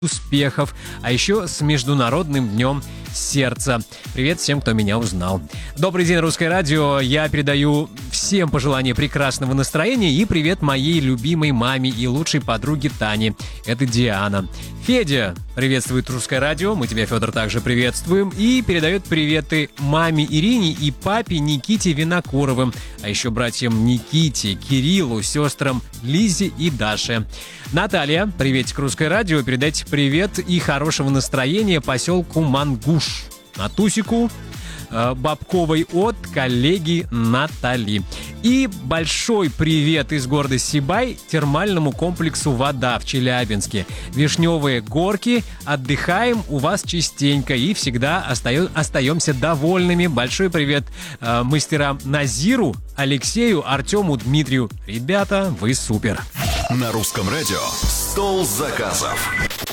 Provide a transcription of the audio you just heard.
успехов, а еще с Международным днем сердца. Привет всем, кто меня узнал. Добрый день, Русское радио. Я передаю всем пожелания прекрасного настроения и привет моей любимой маме и лучшей подруге Тане. Это Диана. Федя приветствует Русское радио. Мы тебя, Федор, также приветствуем. И передает приветы маме Ирине и папе Никите Винокуровым. А еще братьям Никите, Кириллу, сестрам Лизе и Даше. Наталья, приветик Русское радио. Передайте привет и хорошего настроения поселку Мангуш. Натусику Бабковой от коллеги Натали. И большой привет из города Сибай термальному комплексу «Вода» в Челябинске. Вишневые горки, отдыхаем у вас частенько и всегда остаемся довольными. Большой привет мастерам Назиру, Алексею, Артему, Дмитрию. Ребята, вы супер. На Русском радио «Стол заказов».